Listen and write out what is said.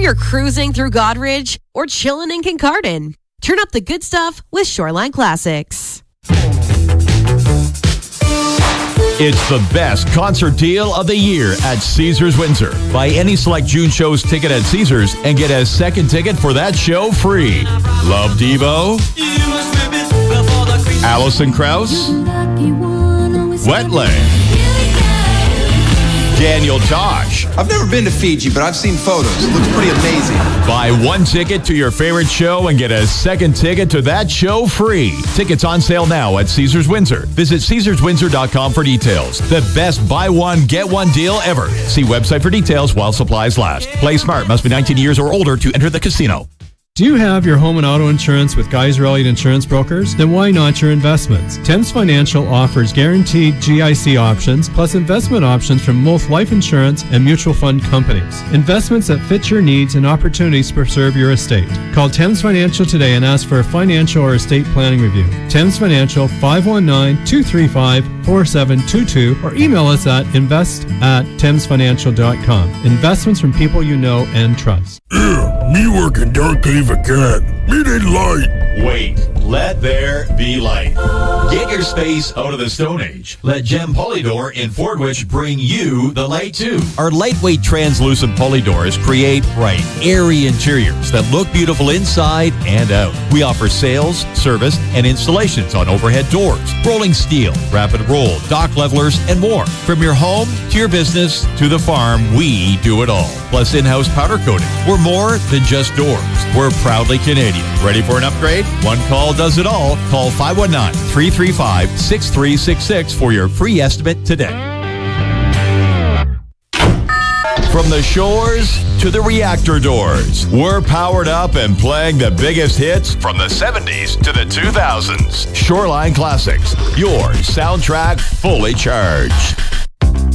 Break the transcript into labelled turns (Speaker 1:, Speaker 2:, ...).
Speaker 1: you're cruising through Godridge or chilling in Kincardine, turn up the good stuff with Shoreline Classics.
Speaker 2: It's the best concert deal of the year at Caesars Windsor. Buy any select June show's ticket at Caesars and get a second ticket for that show free. Love Devo? Alison Krauss? Wetland? Daniel Tosh?
Speaker 3: I've never been to Fiji, but I've seen photos. It looks pretty amazing.
Speaker 2: Buy one ticket to your favorite show and get a second ticket to that show free. Tickets on sale now at Caesars Windsor. Visit CaesarsWindsor.com for details. The best buy one, get one deal ever. See website for details while supplies last. Play smart. Must be 19 years or older to enter the casino.
Speaker 4: Do you have your home and auto insurance with Geyser Elliott Insurance Brokers? Then why not your investments? Thames Financial offers guaranteed GIC options plus investment options from both life insurance and mutual fund companies. Investments that fit your needs and opportunities to preserve your estate. Call Thames Financial today and ask for a financial or estate planning review. Thames Financial 519-235-4722 or email us at invest@thamesfinancial.com. Investments from people you know and trust.
Speaker 5: Me working dark cave a cat. Me need light.
Speaker 2: Wait, let there be light. Get your space out of the Stone Age. Let Gem Polydor in Fordwich bring you the light too. Our lightweight translucent polydoors create bright, airy interiors that look beautiful inside and out. We offer sales, service, and installations on overhead doors, rolling steel, rapid roll, dock levelers, and more. From your home to your business to the farm, we do it all. Plus in-house powder coating. We're more than just doors. We're proudly Canadian. Ready for an upgrade? One call does it all. Call 519-335-6366 for your free estimate today. From the shores to the reactor doors, we're powered up and playing the biggest hits from the 70s to the 2000s. Shoreline Classics, your soundtrack fully charged.